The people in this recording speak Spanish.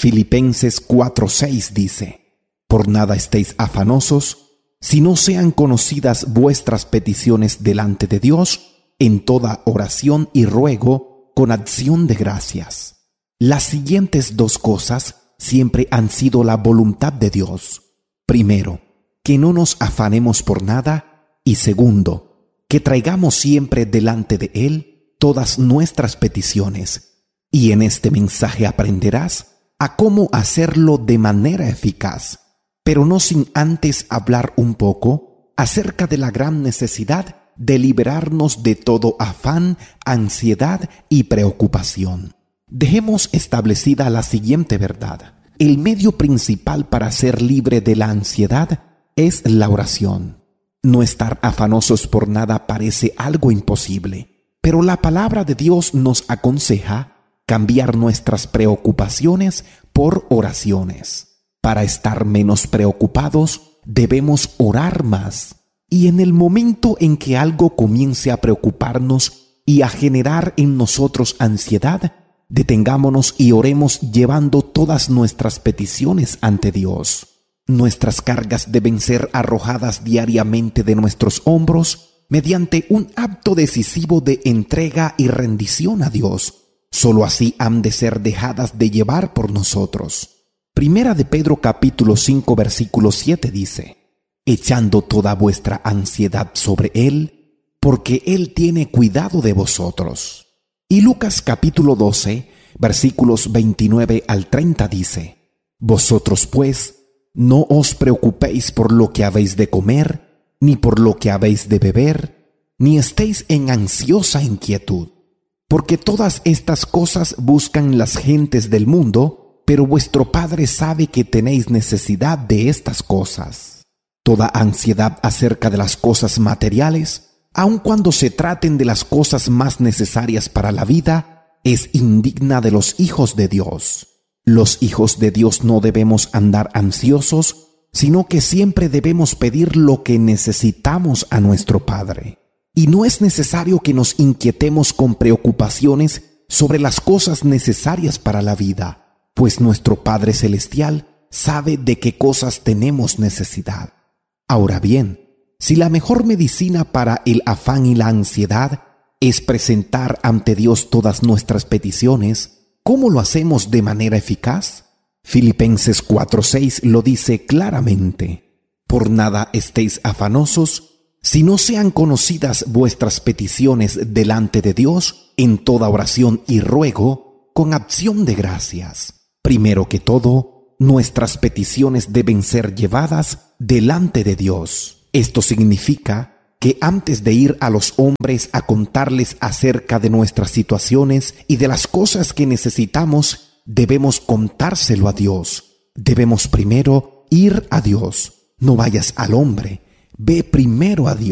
Filipenses 4:6 dice: Por nada estéis afanosos, si no sean conocidas vuestras peticiones delante de Dios, en toda oración y ruego, con acción de gracias. Las siguientes dos cosas siempre han sido la voluntad de Dios. Primero, que no nos afanemos por nada, y segundo, que traigamos siempre delante de Él todas nuestras peticiones. Y en este mensaje aprenderás a cómo hacerlo de manera eficaz, pero no sin antes hablar un poco acerca de la gran necesidad de liberarnos de todo afán, ansiedad y preocupación. Dejemos establecida la siguiente verdad: el medio principal para ser libre de la ansiedad es la oración. No estar afanosos por nada parece algo imposible, pero la palabra de Dios nos aconseja cambiar nuestras preocupaciones por oraciones. Para estar menos preocupados, debemos orar más. Y en el momento en que algo comience a preocuparnos y a generar en nosotros ansiedad, detengámonos y oremos llevando todas nuestras peticiones ante Dios. Nuestras cargas deben ser arrojadas diariamente de nuestros hombros mediante un acto decisivo de entrega y rendición a Dios. Solo así han de ser dejadas de llevar por nosotros. Primera de Pedro capítulo 5 versículo 7 dice: echando toda vuestra ansiedad sobre Él, porque Él tiene cuidado de vosotros. Y Lucas capítulo 12 versículos 29 al 30 dice: vosotros pues no os preocupéis por lo que habéis de comer, ni por lo que habéis de beber, ni estéis en ansiosa inquietud. Porque todas estas cosas buscan las gentes del mundo, pero vuestro Padre sabe que tenéis necesidad de estas cosas. Toda ansiedad acerca de las cosas materiales, aun cuando se traten de las cosas más necesarias para la vida, es indigna de los hijos de Dios. Los hijos de Dios no debemos andar ansiosos, sino que siempre debemos pedir lo que necesitamos a nuestro Padre. Y no es necesario que nos inquietemos con preocupaciones sobre las cosas necesarias para la vida, pues nuestro Padre Celestial sabe de qué cosas tenemos necesidad. Ahora bien, si la mejor medicina para el afán y la ansiedad es presentar ante Dios todas nuestras peticiones, ¿cómo lo hacemos de manera eficaz? Filipenses 4:6 lo dice claramente: por nada estéis afanosos, si no sean conocidas vuestras peticiones delante de Dios en toda oración y ruego, con acción de gracias. Primero que todo, nuestras peticiones deben ser llevadas delante de Dios. Esto significa que antes de ir a los hombres a contarles acerca de nuestras situaciones y de las cosas que necesitamos, debemos contárselo a Dios. Debemos primero ir a Dios. No vayas al hombre, ve primero a Dios.